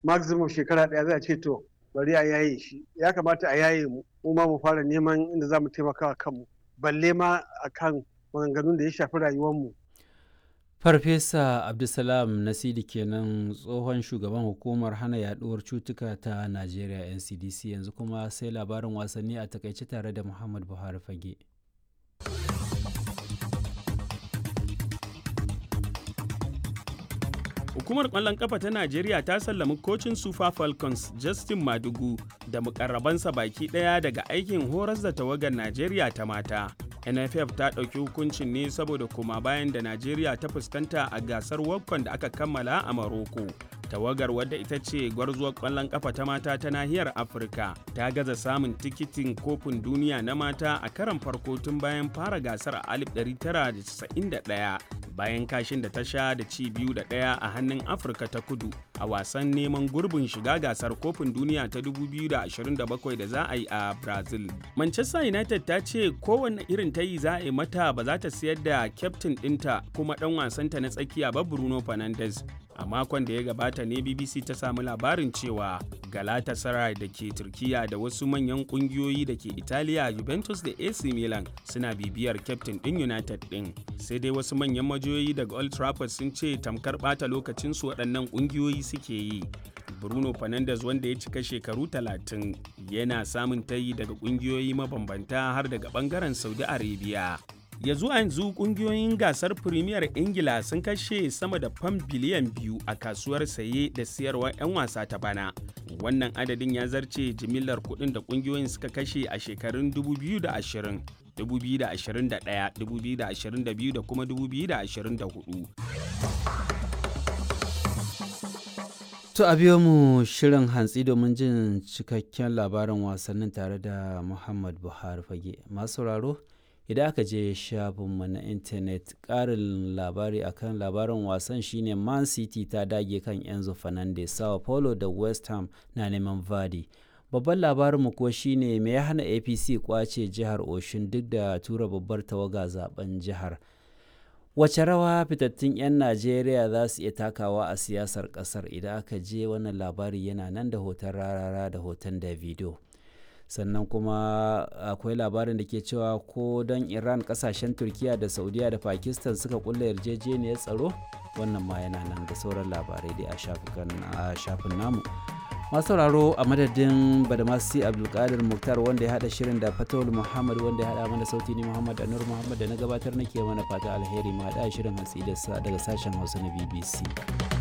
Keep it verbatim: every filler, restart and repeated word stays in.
maximum shekara ɗaya za a ce to bari a yaye shi. Ya kamata a yaye mu mu ma mu fara neman inda za mu taimaka wa kanmu balle ma akan maganganun da ya shafi rayuwarmu. Farfesa Abdulsalam Nasidi kenan tsohon shugaban hukumar hana yaduwar cutuka ta Najeriya N C D C. Yanzu kuma sai labarin wasanni a takaice tare da Muhammad Buhari Fage. Hukumar ƙwallon ƙafa ta Najeriya ta sallami kocin Super Falcons Justin Madugu da mukarrabansa baki ɗaya daga aikin horas da tawagar Najeriya ta mata. N F F ta ɗauki hukuncin ne saboda koma bayan da Najeriya ta fuskanta a gasar WAFCON da aka kammala a Maroko. Tawagar wadda ita ce gwarzuwar ƙwallon ƙafa ta mata ta nahiyar Afirka ta gaza samun tikitin kofin duniya na mata a karon farko tun bayan fara gasar a alif ɗari tara da casa'in da ɗaya. Bayan kashin da ta sha da ci biyu da ɗaya a hannun Afirka ta Kudu a wasan neman gurbin shiga gasar kofin duniya ta dubu biyu da ashirin da bakwai da za a yi a Brazil. Manchester United ta ce kowanne irin ta yi za a yi mata ba za ta siyar da kyaftin ɗinta kuma ɗan wasanta na tsakiya ba Bruno Fernandes. A makon da ya gabata ne B B C ta samu labarin cewa Galatasaray da ke Turkiya da wasu manyan kungiyoyi da ke Italiya, Juventus da A C Milan suna bibiyar kyaftin ɗin United ɗin. Sai dai wasu manyan majiyoyi daga Old Trafford sun ce tamkar ɓata lokacinsu waɗannan kungiyoyi suke yi. Bruno Fernandes wanda ya cika shekaru talatin yana samun tayi daga kungiyoyi mabambanta har daga ɓangaren Saudi Arabia. Ya zuwa yanzu kungiyoyin gasar Premier Ingila sun kashe sama da fam biliyan biyu a kasuwar saye da siyarwar 'yan wasa ta bana. Wannan adadin ya zarce jimillar kuɗin da kungiyoyin suka kashe a shekarun dubu biyu da ashirin, dubu biyu da ashirin da ɗaya, dubu biyu da ashirin da biyu da kuma dubu biyu da ashirin da hudu. To a biyo mu shirin hantsi domin jin cikakken labarin wasannin tare da Muhammad Buhari Fage. Masu sauraro, idan aka je shafinmu na intanet ƙarin labari akan labarin wasan shine Man City ta dage kan Enzo Fernandez, Sao Paulo da West Ham na neman Vardy. Babban labarinmu kuwa shine me ya hana A P C kwace jihar Oshun duk da tura babbar tawaga zaben jihar. Wace rawa fitattun 'yan Najeriya za su iya takawa a siyasar ƙasar? Idan aka je wannan labari yana nan da hoton Rarara da hoton Davido. Sannan kuma akwai labarin da ke cewa ko don Iran, kasashen Turkiya da Saudiya da Pakistan suka kulla yarjejeniyar tsaro, wannan ma yana nan da sauran labarai dai a shafin namu. Masu sauraro, a madadin Badamasi Abdulkadir Muktar wanda ya hada shirin da Fatawul Muhammad wanda ya hada mana sauti ni Muhammad Anur Muhammad da na gabatar nake mana fata alheri ma hada shirin hantsi daga sashen Hausa na B B C.